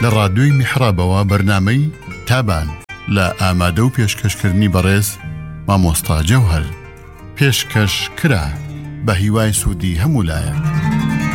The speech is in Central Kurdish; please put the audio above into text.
لە ڕادیۆی میحرابەوە بەرنامەی تابان لە ئامادە و پێشکەشکردنی بەڕێز مامۆستا جەوهەر پێشکەش کرا بە هیوای سوودی هەموو لایەک.